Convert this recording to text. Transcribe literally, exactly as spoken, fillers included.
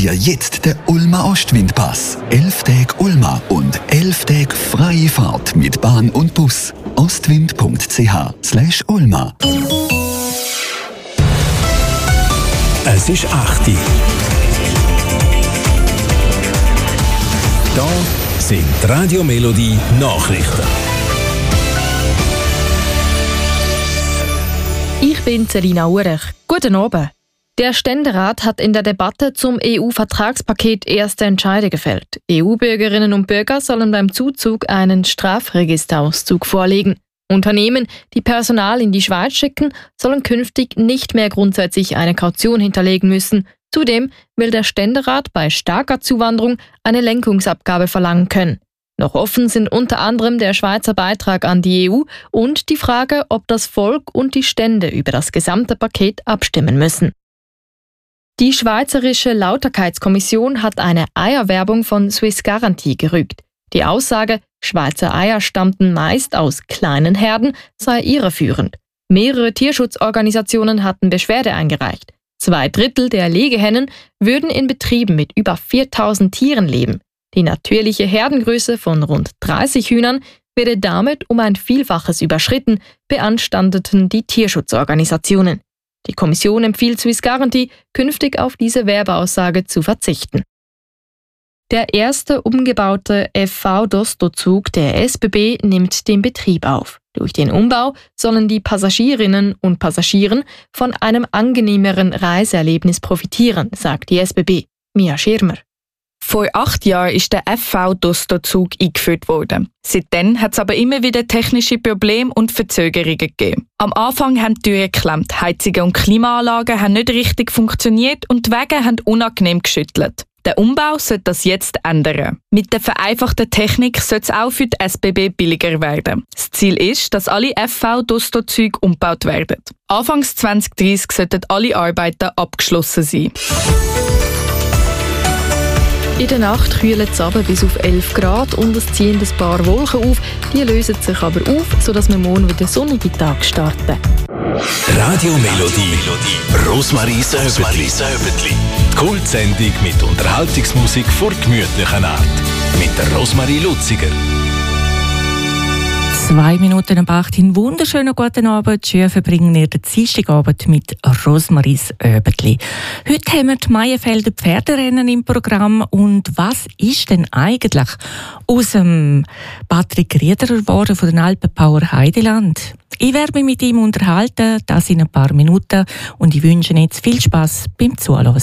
dir jetzt den Ulma Ostwindpass. Elf Tage Ulma und elf Tage freie Fahrt mit Bahn und Bus. ostwind.ch slash Ulma. Es ist acht Uhr. Da sind die Radio Melodie Nachrichten. Ich bin Selina Urech. Guten Abend. Der Ständerat hat in der Debatte zum E U-Vertragspaket erste Entscheide gefällt. E U-Bürgerinnen und Bürger sollen beim Zuzug einen Strafregisterauszug vorlegen. Unternehmen, die Personal in die Schweiz schicken, sollen künftig nicht mehr grundsätzlich eine Kaution hinterlegen müssen. Zudem will der Ständerat bei starker Zuwanderung eine Lenkungsabgabe verlangen können. Noch offen sind unter anderem der Schweizer Beitrag an die E U und die Frage, ob das Volk und die Stände über das gesamte Paket abstimmen müssen. Die Schweizerische Lauterkeitskommission hat eine Eierwerbung von Swiss Guarantee gerügt. Die Aussage, Schweizer Eier stammten meist aus kleinen Herden, sei irreführend. Mehrere Tierschutzorganisationen hatten Beschwerde eingereicht. Zwei Drittel der Legehennen würden in Betrieben mit über viertausend Tieren leben. Die natürliche Herdengröße von rund dreißig Hühnern werde damit um ein Vielfaches überschritten, beanstandeten die Tierschutzorganisationen. Die Kommission empfiehlt Swiss Guarantee, künftig auf diese Werbeaussage zu verzichten. Der erste umgebaute F V-Dosto-Zug der S B B nimmt den Betrieb auf. Durch den Umbau sollen die Passagierinnen und Passagiere von einem angenehmeren Reiseerlebnis profitieren, sagt die S B B. Mia Schirmer. Vor acht Jahren ist der F V-Dosto-Zug eingeführt worden. Seitdem hat es aber immer wieder technische Probleme und Verzögerungen gegeben. Am Anfang haben die Türen geklemmt, Heizungen und Klimaanlagen haben nicht richtig funktioniert und die Wege haben unangenehm geschüttelt. Der Umbau sollte das jetzt ändern. Mit der vereinfachten Technik soll es auch für die S B B billiger werden. Das Ziel ist, dass alle F V-Dosto-Züge umgebaut werden. Anfangs zwanzig dreißig sollten alle Arbeiten abgeschlossen sein. In der Nacht kühlt es runter bis auf elf Grad und es ziehen ein paar Wolken auf. Die lösen sich aber auf, sodass wir morgen wieder sonnige Tage starten. Radio Melodie, Rosmaries Öbetli. Die Kultsendung mit Unterhaltungsmusik vor gemütlichen Art. Mit der Rosmarie Luziger. Zwei Minuten ab acht. Einen wunderschönen guten Abend. Schön verbringen wir den Dienstagabend mit Rosmaries Öbetli. Heute haben wir die Maienfelder Pferderennen im Programm. Und was ist denn eigentlich aus dem Patrick Riederer geworden von den Alpenpower Heideland? Ich werde mich mit ihm unterhalten, das in ein paar Minuten. Und ich wünsche jetzt viel Spass beim Zuhören.